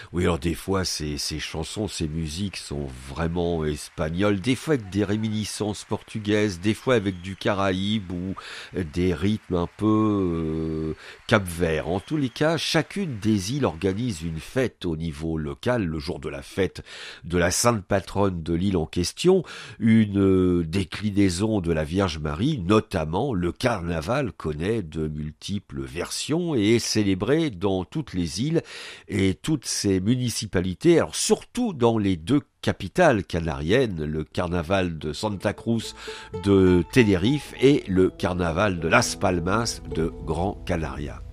Oui, alors des fois, ces chansons, ces musiques sont vraiment espagnoles, des fois avec des réminiscences portugaises, des fois avec du Caraïbe ou des rythmes un peu cap-vert. En tous les cas, chacune des îles organise une fête au niveau local, le jour de la fête de la sainte patronne de l'île en question, une déclinaison de la Vierge Marie, notamment le carnaval connaît de multiples versions et est célébré dans toutes les îles et toutes ces municipalités, alors surtout dans les deux capitales canariennes, le carnaval de Santa Cruz de Tenerife et le carnaval de Las Palmas de Gran Canaria.